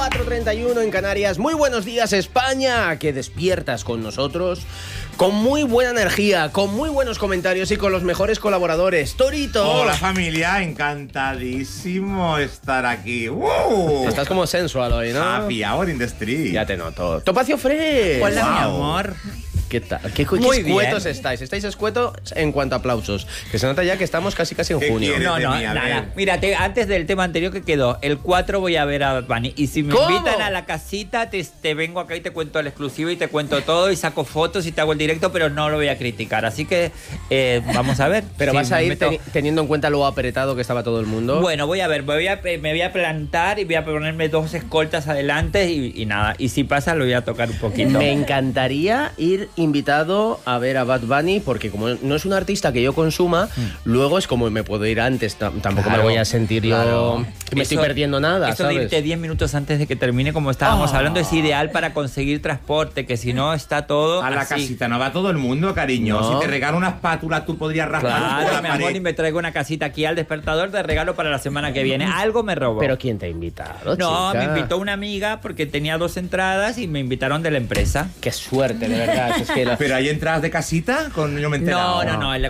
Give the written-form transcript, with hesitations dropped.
4:31 en Canarias. Muy buenos días, España, que despiertas con nosotros, con muy buena energía, con muy buenos comentarios y con los mejores colaboradores. Torito. Hola familia, encantadísimo estar aquí. Estás como sensual hoy, ¿no? Happy hour in the street. Ya te noto. Topacio Fresh. Hola, Wow. mi amor. ¿Qué tal? ¿Qué Muy escuetos bien. estáis? Estáis escuetos en cuanto a aplausos. Que se nota ya que estamos casi en ¿Qué junio. quieres? No, de no, mí, a nada. ver. Mírate, antes del tema anterior que quedó, el 4 voy a ver a Bad Bunny. Y si me ¿Cómo? invitan a la casita, te vengo acá y te cuento el exclusivo y te cuento todo y saco fotos y te hago el directo, pero no lo voy a criticar. Así que vamos a ver. Pero si vas a me ir meto- teniendo en cuenta lo apretado que estaba todo el mundo. Bueno, voy a ver, me voy a plantar y voy a ponerme 2 escoltas adelante y nada. Y si pasa, lo voy a tocar un poquito. Me encantaría ir invitado a ver a Bad Bunny, porque como no es un artista que yo consuma, luego es como me puedo ir antes, tampoco Claro, me voy a sentir yo claro. que me estoy Eso- perdiendo nada, Eso de ¿sabes? irte 10 minutos antes de que termine, como estábamos Oh. hablando, es ideal para conseguir transporte, que si no está todo A la así. casita no va todo el mundo, cariño. No. Si te regalo una espátula, tú podrías raspar un poco Claro, la mi amor, pared. y me traigo una casita aquí al despertador de regalo para la semana que viene. Algo me robó. Pero ¿quién te ha invitado, no, chica? me invitó una amiga porque tenía 2 entradas y me invitaron de la empresa. Qué suerte, de verdad. Es que Pero hay entradas de casita con yo me he enterado. No,